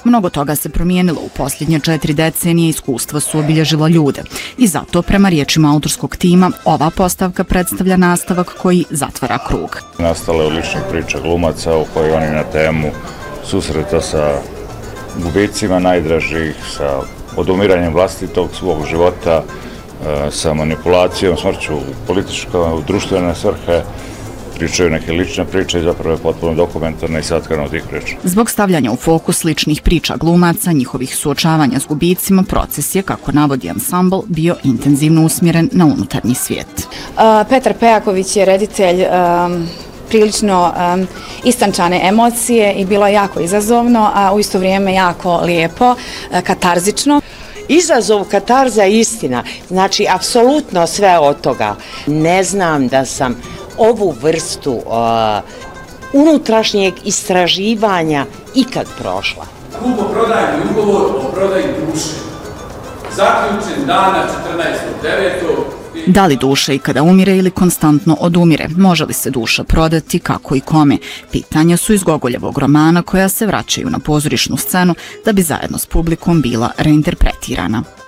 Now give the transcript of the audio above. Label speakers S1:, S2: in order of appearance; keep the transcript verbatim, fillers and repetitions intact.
S1: Mnogo toga se promijenilo u posljednje četiri decenije, iskustva su obilježila ljude. I zato, prema riječima autorskog tima, ova postavka predstavlja nastavak koji zatvara krug.
S2: Nastala je lična priča glumaca u kojoj oni na temu susreta sa gubicima najdražih, sa odumiranjem vlastitog svog života, sa manipulacijom, smrću političke, u društvene svrhe, pričaju neke lične priče i zapravo je potpuno dokumentarna i satkana od tih priča.
S1: Zbog stavljanja u fokus ličnih priča glumaca, njihovih suočavanja s gubicima, proces je, kako navodi ansambl, bio intenzivno usmjeren na unutarnji svijet.
S3: Uh, Petar Pejaković je reditelj um, prilično um, istančane emocije i bilo je jako izazovno, a u isto vrijeme jako lijepo, uh, katarzično.
S4: Izazov, katarza, istina. Znači, apsolutno sve od toga. Ne znam da sam ovu vrstu uh, unutrašnjeg istraživanja ikad prošla.
S5: Kupoprodajni ugovor o prodaji duše. Zaključen dana četrnaestog devetog
S1: Da li duša ikada umire ili konstantno odumire? Može li se duša prodati, kako i kome? Pitanja su iz Gogoljevog romana koja se vraćaju na pozorišnu scenu da bi zajedno s publikom bila reinterpretirana.